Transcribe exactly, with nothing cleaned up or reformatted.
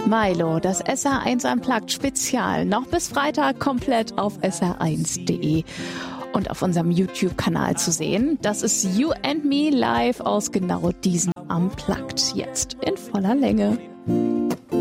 Milo, das S R eins Unplugged Spezial, noch bis Freitag komplett auf S R eins punkt de und auf unserem YouTube-Kanal zu sehen. Das ist You and Me live aus genau diesem Unplugged, jetzt in voller Länge.